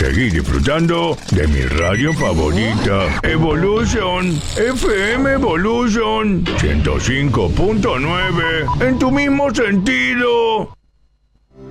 Seguí disfrutando de mi radio favorita, Evolution, FM Evolution 105.9, en tu mismo sentido.